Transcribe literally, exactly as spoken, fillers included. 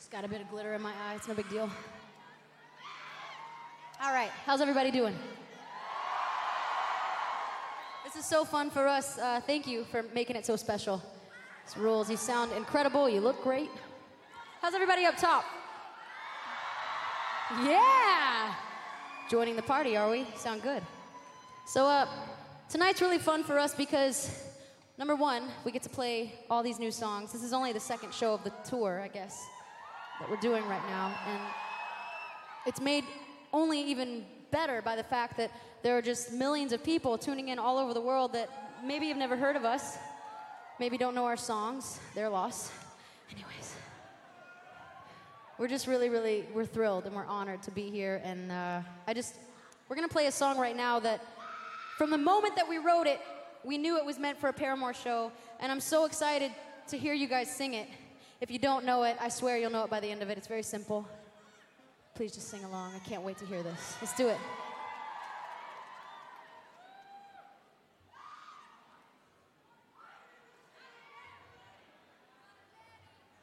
Just got a bit of glitter in my eye. It's no big deal. All right, how's everybody doing? This is so fun for us. Uh, thank you for making it so special. This rules. You sound incredible. You look great. How's everybody up top? Yeah! Joining the party, are we? Sound good. So uh, tonight's really fun for us because, number one, we get to play all these new songs. This is only the second show of the tour, I guess, that we're doing right now. And it's made only even better by the fact that there are just millions of people tuning in all over the world that maybe have never heard of us, maybe don't know our songs. Their loss. Anyways, we're just really, really, we're thrilled and we're honored to be here. And uh, I just, we're gonna play a song right now that from the moment that we wrote it, we knew it was meant for a Paramore show. And I'm so excited to hear you guys sing it. If you don't know it, I swear you'll know it by the end of it. It's very simple. Please just sing along. I can't wait to hear this. Let's do it.